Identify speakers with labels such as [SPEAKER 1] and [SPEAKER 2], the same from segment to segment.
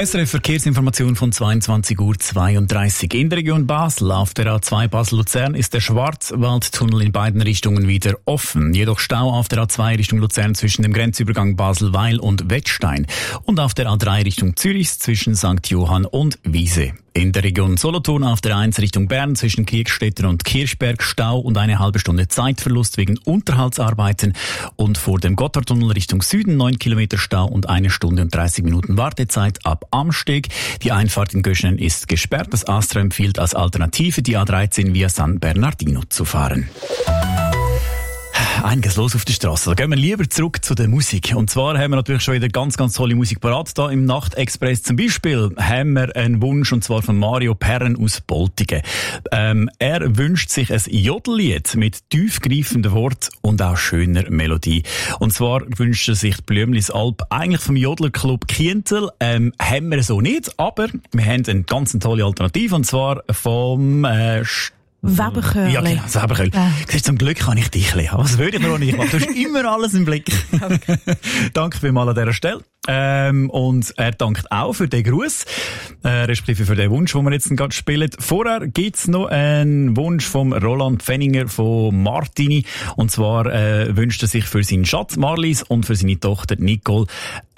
[SPEAKER 1] SRF Verkehrsinformation von 22:32 Uhr. In der Region Basel auf der A2 Basel-Luzern ist der Schwarzwaldtunnel in beiden Richtungen wieder offen. Jedoch Stau auf der A2 Richtung Luzern zwischen dem Grenzübergang Basel-Weil und Wettstein und auf der A3 Richtung Zürich zwischen St. Johann und Wiese. In der Region Solothurn auf der 1 Richtung Bern zwischen Kirchstetten und Kirchberg Stau und eine halbe Stunde Zeitverlust wegen Unterhaltsarbeiten und vor dem Gotthardtunnel Richtung Süden 9 Kilometer Stau und 1 Stunde und 30 Minuten Wartezeit ab Amsteg. Die Einfahrt in Göschenen ist gesperrt. Das ASTRA empfiehlt als Alternative die A13 via San Bernardino zu fahren. Einiges los auf der Straße. Da gehen wir lieber zurück zu der Musik. Und zwar haben wir natürlich schon wieder ganz, ganz tolle Musik parat. Da im Nachtexpress zum Beispiel haben wir einen Wunsch, und zwar von Mario Perren aus Boltigen. Er wünscht sich ein Jodellied mit tiefgreifenden Worten und auch schöner Melodie. Und zwar wünscht er sich die Blümlis Alp eigentlich vom Jodlerclub Kientel. Haben wir so nicht, aber wir haben eine ganz tolle Alternative, und zwar vom
[SPEAKER 2] Weberchörli.
[SPEAKER 1] Ja, genau, das Weberchörli. Ja. Siehst, zum Glück kann ich dich lernen. Was würde ich mir auch nicht machen? Du hast immer alles im Blick. Okay. Danke vielmals an dieser Stelle. Und er dankt auch für den Gruß, respektive für den Wunsch, den wir jetzt gerade spielen. Vorher gibt's noch einen Wunsch vom Roland Pfenninger von Martini. Und zwar wünscht er sich für seinen Schatz Marlies und für seine Tochter Nicole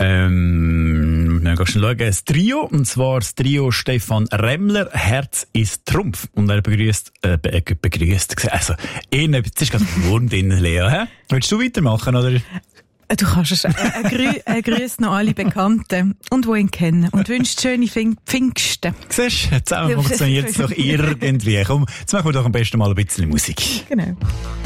[SPEAKER 1] das Trio, und zwar das Trio Stefan Remmler, Herz ist Trumpf. Und er begrüßt, also, jetzt ist gerade ein Wurm drin, Lea, hä? Willst du weitermachen, oder?
[SPEAKER 2] Du kannst es. Er grüßt noch alle Bekannten und die ihn kennen und wünscht schöne Pfingsten.
[SPEAKER 1] Siehst du, zusammen funktioniert es doch irgendwie. Komm, jetzt machen wir doch am besten mal ein bisschen Musik.
[SPEAKER 2] Genau.